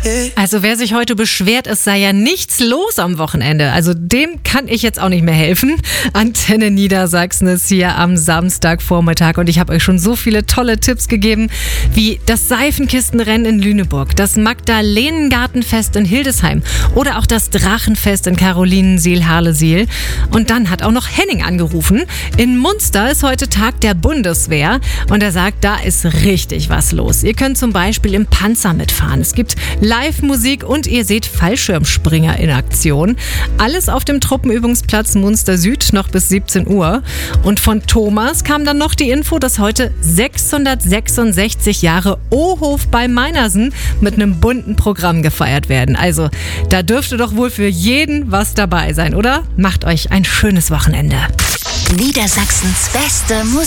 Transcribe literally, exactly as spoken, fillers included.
Also wer sich heute beschwert, es sei ja nichts los am Wochenende, also dem kann ich jetzt auch nicht mehr helfen. Antenne Niedersachsen ist hier am Samstagvormittag und ich habe euch schon so viele tolle Tipps gegeben, wie das Seifenkistenrennen in Lüneburg, das Magdalenengartenfest in Hildesheim oder auch das Drachenfest in Carolinensiel-Harlesiel. Und dann hat auch noch Henning angerufen. In Munster ist heute Tag der Bundeswehr und er sagt, da ist richtig was los. Ihr könnt zum Beispiel im Panzer mitfahren. Es gibt Live-Musik und ihr seht Fallschirmspringer in Aktion. Alles auf dem Truppenübungsplatz Munster Süd noch bis siebzehn Uhr. Und von Thomas kam dann noch die Info, dass heute sechshundertsechsundsechzig Jahre O-Hof bei Meinersen mit einem bunten Programm gefeiert werden. Also da dürfte doch wohl für jeden was dabei sein, oder? Macht euch ein schönes Wochenende. Niedersachsens beste Musik.